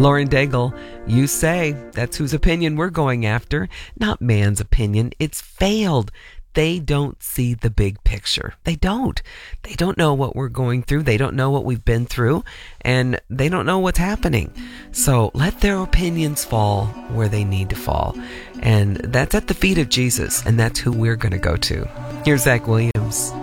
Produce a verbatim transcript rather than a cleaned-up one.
Lauren Daigle, you say that's whose opinion we're going after, not man's opinion. It's failed. They don't see the big picture. They don't. They don't know what we're going through. They don't know what we've been through, and they don't know what's happening. So let their opinions fall where they need to fall. And that's at the feet of Jesus, and that's who we're going to go to. Here's Zach Williams.